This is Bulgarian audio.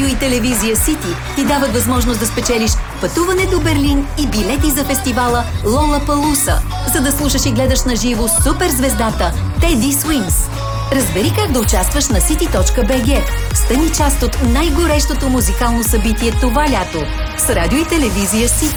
и телевизия Сити ти дават възможност да спечелиш пътуване до Берлин и билети за фестивала Лолапалуса, за да слушаш и гледаш на живо суперзвездата Теди Свимс. Разбери как да участваш на city.bg. Стани част от най-горещото музикално събитие това лято с радио и телевизия Сити.